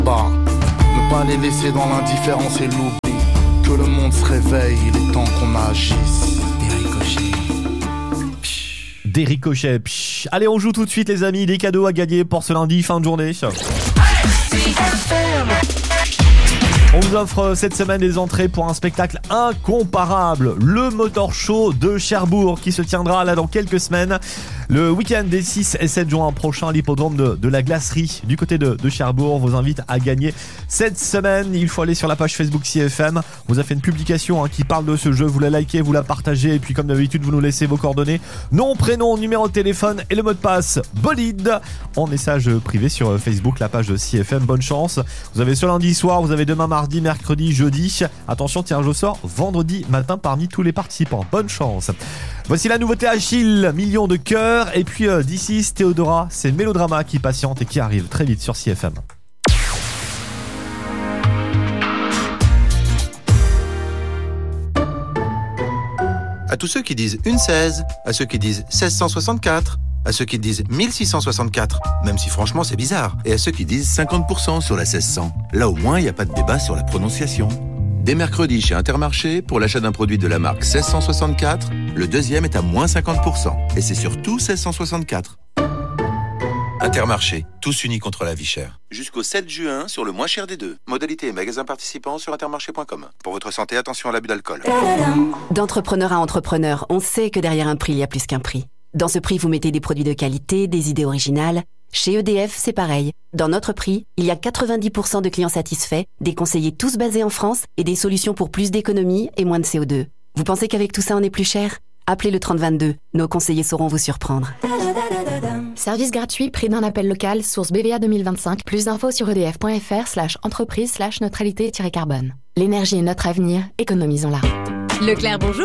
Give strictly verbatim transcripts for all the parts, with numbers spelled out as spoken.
Bah, ne pas les laisser dans l'indifférence et l'oubli. Que le monde se réveille, il est temps qu'on agisse. Des ricochets. Des ricochets. Psh. Allez, on joue tout de suite, les amis. Des cadeaux à gagner pour ce lundi, fin de journée. On vous offre cette semaine des entrées pour un spectacle incomparable, le Motor Show de Cherbourg, qui se tiendra là dans quelques semaines. Le week-end des six et sept juin prochain à l'hippodrome de, de la Glacerie du côté de, de Cherbourg. On vous invite à gagner cette semaine. Il faut aller sur la page Facebook C F M. On vous a fait une publication hein, qui parle de ce jeu. Vous la likez, vous la partagez et puis comme d'habitude vous nous laissez vos coordonnées, nom, prénom, numéro de téléphone et le mot de passe bolide en message privé sur Facebook, la page de C F M. Bonne chance. Vous avez ce lundi soir, vous avez demain mardi, mercredi, jeudi. Attention, tirage au sort vendredi matin parmi tous les participants. Bonne chance. Voici la nouveauté Achille, million de cœurs. Et puis euh, d'ici, Théodora, c'est Mélodrama qui patiente et qui arrive très vite sur C F M. À tous ceux qui disent une seize, à ceux qui disent seize cent soixante-quatre, à ceux qui disent mille six cent soixante-quatre, même si franchement c'est bizarre, et à ceux qui disent cinquante pour cent sur la seize cents. Là au moins, il n'y a pas de débat sur la prononciation. Dès mercredi chez Intermarché, pour l'achat d'un produit de la marque seize cent soixante-quatre, le deuxième est à moins cinquante pour cent. Et c'est surtout seize cent soixante-quatre. Intermarché, tous unis contre la vie chère. Jusqu'au sept juin sur le moins cher des deux. Modalité et magasins participants sur intermarché point com. Pour votre santé, attention à l'abus d'alcool. D'entrepreneur à entrepreneur, on sait que derrière un prix, il y a plus qu'un prix. Dans ce prix, vous mettez des produits de qualité, des idées originales. Chez E D F, c'est pareil. Dans notre prix, il y a quatre-vingt-dix pour cent de clients satisfaits, des conseillers tous basés en France et des solutions pour plus d'économie et moins de C O deux. Vous pensez qu'avec tout ça, on est plus cher ? Appelez le trente vingt-deux. Nos conseillers sauront vous surprendre. Service gratuit, prix d'un appel local, source B V A deux mille vingt-cinq. Plus d'infos sur edf.fr slash entreprise slash neutralité-carbone. L'énergie est notre avenir, économisons-la. Leclerc, bonjour.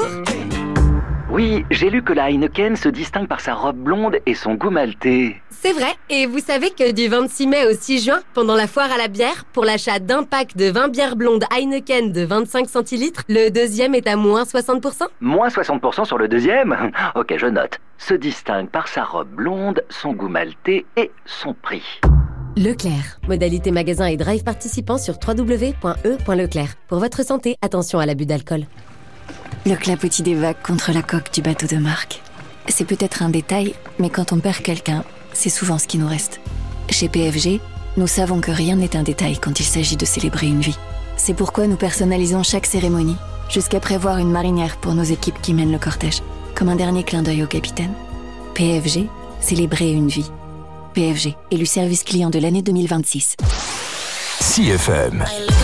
Oui, j'ai lu que la Heineken se distingue par sa robe blonde et son goût maltais. C'est vrai, et vous savez que du vingt-six mai au six juin, pendant la foire à la bière, pour l'achat d'un pack de vingt bières blondes Heineken de vingt-cinq centilitres, le deuxième est à moins soixante pour cent. Moins soixante pour cent sur le deuxième ? Ok, je note. Se distingue par sa robe blonde, son goût maltais et son prix. Leclerc. Modalité magasin et drive participant sur w w w point e point leclerc. Pour votre santé, attention à l'abus d'alcool. Le clapotis des vagues contre la coque du bateau de Marc. C'est peut-être un détail, mais quand on perd quelqu'un, c'est souvent ce qui nous reste. Chez P F G, nous savons que rien n'est un détail quand il s'agit de célébrer une vie. C'est pourquoi nous personnalisons chaque cérémonie, jusqu'à prévoir une marinière pour nos équipes qui mènent le cortège, comme un dernier clin d'œil au capitaine. P F G, célébrer une vie. P F G, élu service client de l'année deux mille vingt-six. C F M.